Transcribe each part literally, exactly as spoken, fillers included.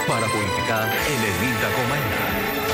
Παραπολιτικά ενενήντα κόμμα ένα.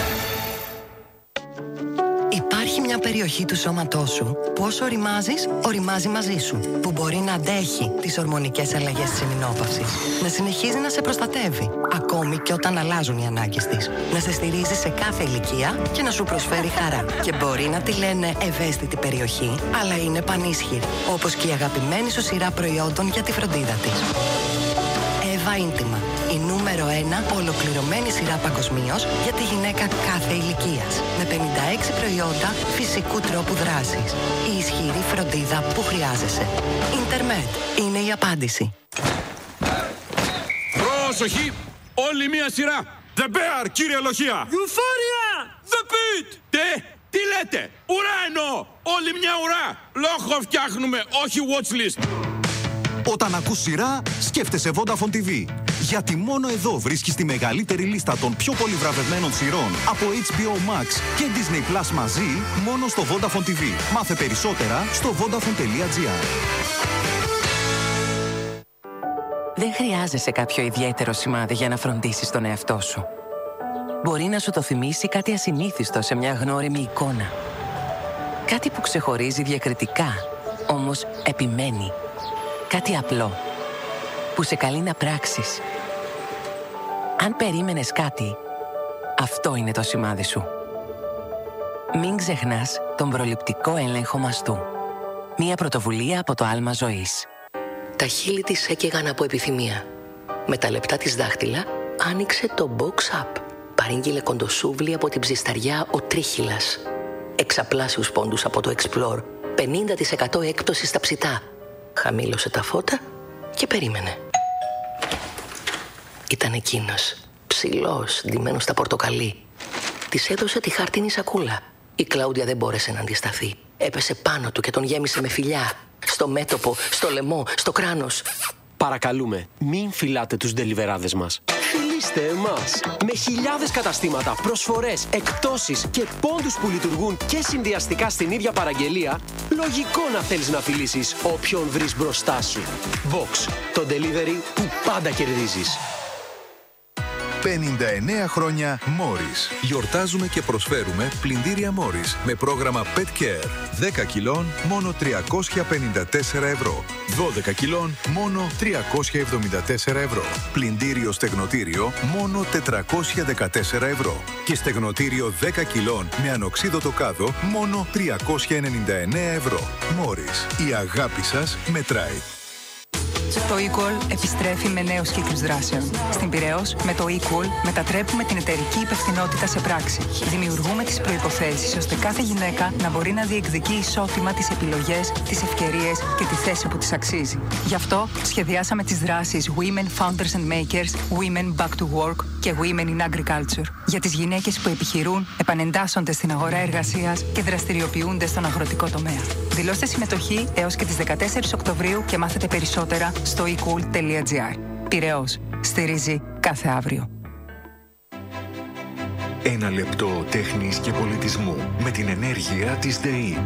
Υπάρχει μια περιοχή του σώματός σου που όσο οριμάζεις, οριμάζει μαζί σου. Που μπορεί να αντέχει τις ορμονικές αλλαγές της εμεινόπαυσης. Να συνεχίζει να σε προστατεύει, ακόμη και όταν αλλάζουν οι ανάγκες της. Να σε στηρίζει σε κάθε ηλικία και να σου προσφέρει χαρά. Και μπορεί να τη λένε ευαίσθητη περιοχή, αλλά είναι πανίσχυρη. Όπως και η αγαπημένη σου σειρά προϊόντων για τη φροντίδα της. Εύα Ίντιμα. Η νούμερο ένα ολοκληρωμένη σειρά παγκοσμίως για τη γυναίκα κάθε ηλικίας. Με πενήντα έξι προϊόντα φυσικού τρόπου δράσης. Η ισχυρή φροντίδα που χρειάζεσαι. Ιντερμετ είναι η απάντηση. Πρόσοχη! Όλη μία σειρά! The Bear, κύριε Λοχεία! Euphoria! The Pit! Τι? Τι λέτε? Ουρά εννοώ! Όλη μια ουρά! Λόγο φτιάχνουμε, όχι watchlist! Όταν ακούς σειρά, σκέφτεσαι Vodafone τι βι. Γιατί μόνο εδώ βρίσκεις τη μεγαλύτερη λίστα των πιο πολύ βραβευμένων σειρών από έιτς μπι ο Max και Disney Plus μαζί, μόνο στο Vodafone τι βι. Μάθε περισσότερα στο vodafone τελεία gr. Δεν χρειάζεσαι κάποιο ιδιαίτερο σημάδι για να φροντίσεις τον εαυτό σου. Μπορεί να σου το θυμίσει κάτι ασυνήθιστο σε μια γνώριμη εικόνα. Κάτι που ξεχωρίζει διακριτικά, όμως επιμένει. Κάτι απλό, που σε καλεί να πράξεις. Αν περίμενες κάτι, αυτό είναι το σημάδι σου. Μην ξεχνάς τον προληπτικό έλεγχο μαστού. Μία πρωτοβουλία από το άλμα ζωής. Τα χείλη της έκαιγαν από επιθυμία. Με τα λεπτά της δάχτυλα άνοιξε το Box Up. Παρήγγειλε κοντοσούβλι από την ψισταριά ο Τρίχυλας. Εξαπλάσιους πόντους από το Explore. πενήντα τοις εκατό έκπτωση στα ψητά. Χαμήλωσε τα φώτα και περίμενε. Ήταν εκείνος, ψηλός, ντυμένος στα πορτοκαλί. Της έδωσε τη χαρτίνη σακούλα. Η Κλάουντια δεν μπόρεσε να αντισταθεί. Έπεσε πάνω του και τον γέμισε με φιλιά. Στο μέτωπο, στο λαιμό, στο κράνος. Παρακαλούμε, μην φυλάτε τους ντελιβεράδες μας. Φιλήστε εμάς. Με χιλιάδες καταστήματα, προσφορές, εκπτώσεις και πόντους που λειτουργούν και συνδυαστικά στην ίδια παραγγελία, λογικό να θέλεις να φιλήσεις όποιον βρεις μπροστά σου. Box, το delivery που πάντα κερδίζεις. πενήντα εννέα χρόνια Morris. Γιορτάζουμε και προσφέρουμε πλυντήρια Morris με πρόγραμμα Pet Care. δέκα κιλών μόνο τριακόσια πενήντα τέσσερα ευρώ. δώδεκα κιλών μόνο τριακόσια εβδομήντα τέσσερα ευρώ. Πλυντήριο στεγνοτήριο μόνο τετρακόσια δεκατέσσερα ευρώ. Και στεγνοτήριο δέκα κιλών με ανοξίδωτο κάδο μόνο τριακόσια ενενήντα εννέα ευρώ. Morris. Η αγάπη σας μετράει. Το Equal επιστρέφει με νέους κύκλους δράσεων. Στην Πειραιώς, με το Equal μετατρέπουμε την εταιρική υπευθυνότητα σε πράξη. Δημιουργούμε τις προϋποθέσεις ώστε κάθε γυναίκα να μπορεί να διεκδικεί ισότιμα τις επιλογές, τις ευκαιρίες και τη θέση που της αξίζει. Γι' αυτό σχεδιάσαμε τις δράσεις Women Founders and Makers, Women Back to Work και Women in Agriculture. Για τις γυναίκες που επιχειρούν, επανεντάσσονται στην αγορά εργασίας και δραστηριοποιούνται στον αγροτικό τομέα. Δηλώστε συμμετοχή έως και τις δεκατέσσερις Οκτωβρίου και μάθετε περισσότερα στο equal τελεία gr. Πειραιώς. Στηρίζει κάθε αύριο. Ένα λεπτό τέχνης και πολιτισμού με την ενέργεια της ΔΕΗ.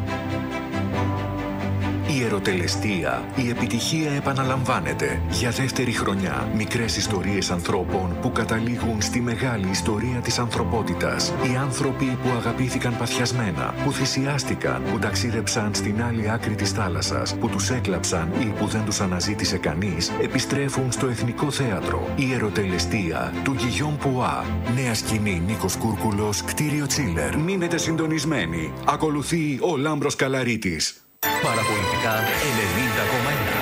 Η ερωτελεστία, η επιτυχία επαναλαμβάνεται. Για δεύτερη χρονιά, μικρές ιστορίες ανθρώπων που καταλήγουν στη μεγάλη ιστορία της ανθρωπότητας. Οι άνθρωποι που αγαπήθηκαν παθιασμένα, που θυσιάστηκαν, που ταξίδεψαν στην άλλη άκρη της θάλασσας, που τους έκλαψαν ή που δεν τους αναζήτησε κανείς, επιστρέφουν στο Εθνικό Θέατρο. Η ερωτελεστία του Γκυγιόμ Πουά. Νέα σκηνή Νίκος Κούρκουλος, κτίριο Τσίλερ. Μείνετε συντονισμένοι. Ακολουθεί ο Λάμπρος Καλαρίτης. Παραπολιτικά ενενήντα κόμμα ένα.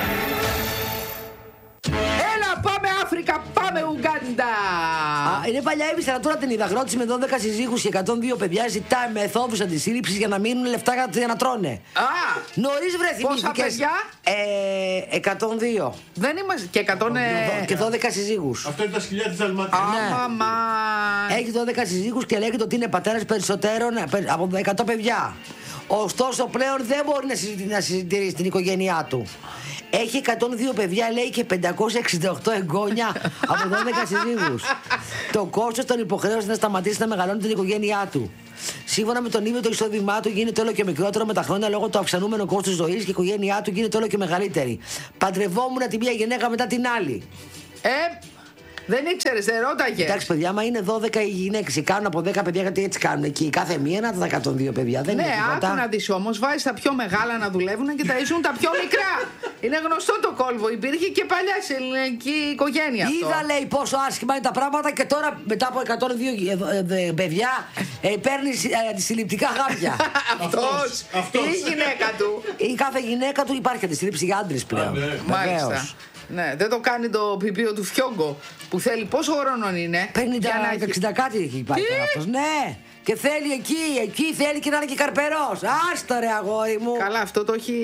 Έλα, πάμε Αφρικα, πάμε Ουγγάντα. Α, είναι παλιά η τώρα την είδα. Αγρότηση με δώδεκα συζύγους και εκατόν δύο παιδιά ζητάει μεθόδους αντισύλληψης για να μείνουν λεφτά για να τρώνε. Α, νωρίς βρε θυμήθηκες. Πόσα παιδιά? Ε, εκατόν δύο. Δεν είμαστε και εκατό. Και δώδεκα συζύγους. Αυτό είναι τα σκυλιά της Δαλματίας. Αμαμά. Έχει δώδεκα συζύγους και λέγεται ότι είναι πατέρας περισσότερων από εκατό παιδιά. Ωστόσο πλέον δεν μπορεί να συντηρήσει την οικογένειά του. Έχει εκατόν δύο παιδιά, λέει, και πεντακόσια εξήντα οκτώ εγγόνια από δώδεκα συζύγους. Το κόστος τον υποχρέωσε να σταματήσει να μεγαλώνει την οικογένειά του. Σύμφωνα με τον ίδιο, το εισόδημά του γίνεται όλο και μικρότερο με τα χρόνια λόγω του αυξανόμενου κόστους ζωής και η οικογένειά του γίνεται όλο και μεγαλύτερη. Παντρευόμουν τη μία γυναίκα μετά την άλλη. Ε, Δεν ήξερες, δεν ρώταγες. Εντάξει, παιδιά, άμα είναι δώδεκα οι γυναίκες, κάνουν από δέκα παιδιά, γιατί έτσι κάνουν εκεί. Κάθε μία να τα εκατόν δύο παιδιά. Δεν ναι, είναι τίποτα. άκου να δεις όμως, βάζεις τα πιο μεγάλα να δουλεύουν και τα ζουν τα πιο μικρά. Είναι γνωστό το κόλπο. Υπήρχε και παλιά σε ελληνική οικογένεια. Αυτό. Είδα, λέει, πόσο άσχημα είναι τα πράγματα και τώρα μετά από εκατόν δύο παιδιά ε, παίρνει ε, αντισυλληπτικά γάπια. Αυτός ή η γυναίκα του. Η κάθε γυναίκα του υπάρχει αντισύλληψη για άντρες πλέον. Μάλιστα. Ναι, δεν το κάνει το πιπίο του Φιόγκο που θέλει πόσο χρόνο είναι. πενήντα εξήντα κάτι έχει πάει τώρα αυτός. Ναι, και θέλει εκεί, εκεί θέλει και να είναι και καρπερός. Άστα ρε αγόρι μου. Καλά, αυτό το έχει.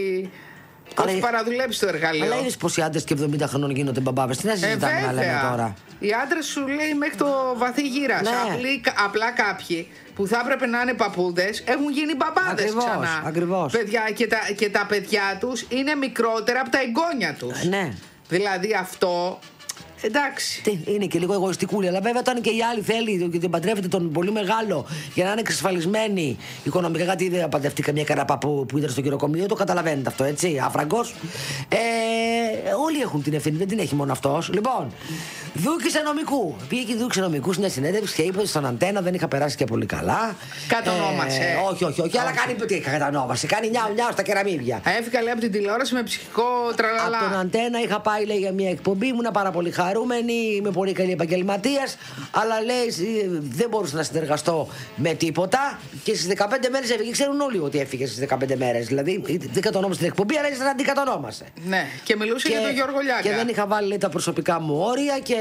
Το έχει παραδουλέψει το εργαλείο. Αλλά είδες πως οι άντρες και εβδομήντα χρονών γίνονται μπαμπάβες. Τι να συζητάμε ε, να λέμε τώρα. Οι άντρες σου λέει μέχρι το βαθύ γύρας. Ναι. Απλά κάποιοι που θα έπρεπε να είναι παππούδες έχουν γίνει μπαμπάδες ακριβώς, ξανά. Ακριβώς. Παιδιά, και, τα, και τα παιδιά τους είναι μικρότερα από τα εγγόνια τους. Ναι. Δηλαδή αυτό. Εντάξει. Τι, είναι και λίγο εγωιστικούλη. Αλλά βέβαια όταν και η άλλη θέλει και την παντρεύεται τον πολύ μεγάλο για να είναι εξασφαλισμένη οικονομικά, γιατί δεν παντρευτεί καμία καραπά που, που ήταν στο γυροκομείο, το καταλαβαίνετε αυτό, έτσι. Άφραγκος. Ε, όλοι έχουν την ευθύνη, δεν την έχει μόνο αυτός. Λοιπόν, δούκησε νομικού. Πήγε και δούκησε νομικού στην συνέντευξη και είπε στον Αντένα, δεν είχα περάσει και πολύ καλά. Κατονόμασε. Ε, όχι, όχι, όχι, αλλά κάνει τι κατανόμασε. Κάνει νιάου νιάου στα κεραμίδια. Έφυγα λέει από την τηλεόραση με ψυχικό τραλαλά. Από τον Αντένα είχα πάει λέει για μια εκπομπή, ήμουν πάρα πολύ χαρούμενη, είμαι πολύ καλή επαγγελματίας, αλλά λέει δεν μπορούσα να συνεργαστώ με τίποτα και στις δεκαπέντε μέρες έφυγε. Ξέρουν όλοι ότι έφυγε στις δεκαπέντε μέρες. Δηλαδή δεν κατονόμασε την εκπομπή, αλλά ήσταν αντικατονόμασε. Ναι, και μιλούσε και, για τον Γιώργο Λιάγκα. Και δεν είχα βάλει λέει, τα προσωπικά μου όρια και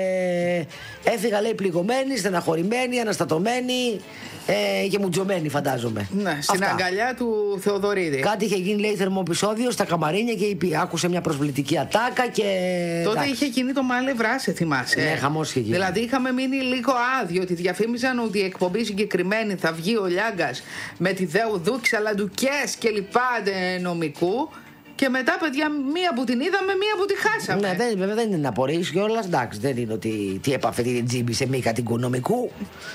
έφυγα λέει πληγωμένη, στεναχωρημένη, αναστατωμένη ε, και μουτζωμένη, φαντάζομαι. Ναι, στην Αυτά. αγκαλιά του Θεοδωρίδη. Κάτι είχε γίνει λέει θερμοπισόδιο στα καμαρίνια και είπε, άκουσε μια προσβλητική ατάκα και. Τότε εντάξει. είχε γίνει το Μάλε σε θυμάσαι. Ναι, χαμός είχε γίνει. Δηλαδή είχαμε μείνει λίγο άδειο ότι διαφήμιζαν ότι η εκπομπή συγκεκριμένη θα βγει ο Λιάγκας με τη Δέου Δούκη, Αλαντουκές και λοιπά νομικού. Και μετά, παιδιά, μία που την είδαμε, μία που τη χάσαμε. Ναι, δεν, βέβαια δεν είναι να απορρίσεις κιόλας. Εντάξει, δεν είναι ότι τι έπαφε την τζίμπη σε μήκα την νομικού.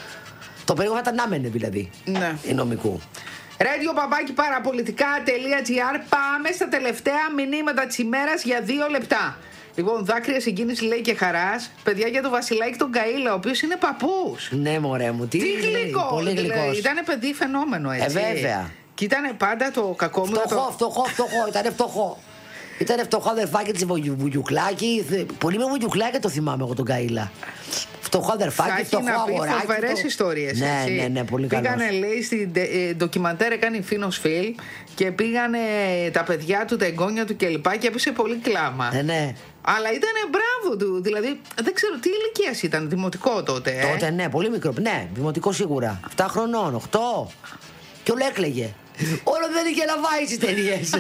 Το περίπου θα ήταν άμενε δηλαδή. Ναι. Η νομικού. Radio παπάκι παραπολιτικά.gr. Πάμε στα τελευταία μηνύματα της ημέρας για δύο λεπτά. Λοιπόν, δάκρυα συγκίνηση λέει και χαράς. Παιδιά για τον Βασιλάκη τον Καΐλα, ο οποίος είναι παππούς. Ναι, μωρέ μου, τι, τι γλυκό. Πολύ γλυκός. Ήτανε παιδί φαινόμενο, έτσι. Ε, βέβαια. Και ήταν πάντα το κακό μου. Φτωχό, το... φτωχό, φτωχό, ήταν φτωχό. Ήταν φτωχό αδερφάκι της Βουγιουκλάκη. Πολύ με Βουγιουκλάκη το θυμάμαι εγώ τον Καΐλα. Φτωχό αδερφάκι, φτωχό αγοράκι. Έχει φοβερές το... ιστορίες. Ναι, έτσι. ναι, ναι, πολύ καλός. Πήγανε, λέει, στην ε, ντοκιμαντέρ, έκανε Φίνος Φιλ και πήγανε τα παιδιά του, τα εγγόνια του κλπ. Και έπεσε πολύ κλάμα. Ναι, ναι. Αλλά ήταν μπράβο του. Δηλαδή, δεν ξέρω τι ηλικία ήταν, δημοτικό τότε. Ε? Τότε, ναι, πολύ μικρό. Ναι, δημοτικό σίγουρα. εφτά χρονών, οκτώ. Και όλο έκλαιγε. Όλο δεν είχε λαβάει στις ταινίες.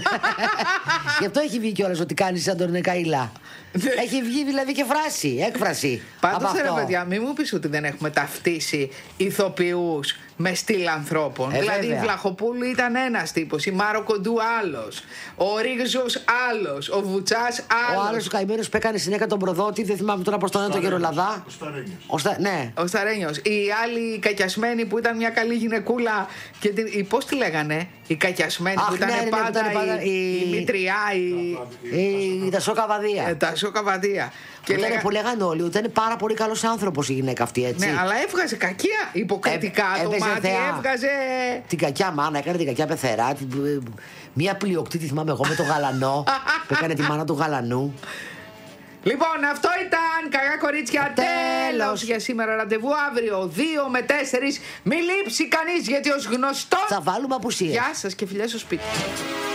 Γι' αυτό έχει βγει κιόλας ότι κάνει σαν τον Καΐλα. Έχει βγει δηλαδή και φράση, έκφραση. Πάντως ρε παιδιά, μην μου πεις ότι δεν έχουμε ταυτίσει ηθοποιούς με στυλ ανθρώπων. Ε, δηλαδή βέβαια. η Βλαχοπούλου ήταν ένας τύπος, η Μάρο Κοντού άλλος, ο Ρίγζος άλλος, ο Βουτσάς άλλος. Ο άλλος ο καημένος που έκανε συνέχεια τον προδότη, δεν θυμάμαι τώρα πώς τον είναι, τον Γερολαδά. Ο Σταρένιος. Ο Στα... Ναι. Ο Σταρένιος. Η άλλη κακιασμένη που ήταν μια καλή γυναικούλα. Και την... Πώς τη λέγανε, η κακιασμένη. Αχ, που ήταν, ναι, ναι, πάντα, ναι, πάντα η... η... η Μητριά, η, η... η Τασό Καβαδία. Ε, Τασό Καβαδία. Και λέγα... που λέγανε όλοι ότι ήταν πάρα πολύ καλός άνθρωπος η γυναίκα αυτή, έτσι. Ναι, αλλά έβγαζε κακία υποκριτικά ε, το μάτι, θεά. Έβγαζε. Την κακιά μάνα, έκανε την κακιά πεθερά. Την... Μια πλειοκτήτη θυμάμαι εγώ με τον γαλανό που έκανε τη μάνα του γαλανού. Λοιπόν, αυτό ήταν κακά κορίτσια. Τέλος για σήμερα. Ραντεβού αύριο δύο με τέσσερις. Μην λείψει κανείς γιατί ως γνωστό θα βάλουμε απουσίες. Γεια σας και φιλιά στο σπίτι.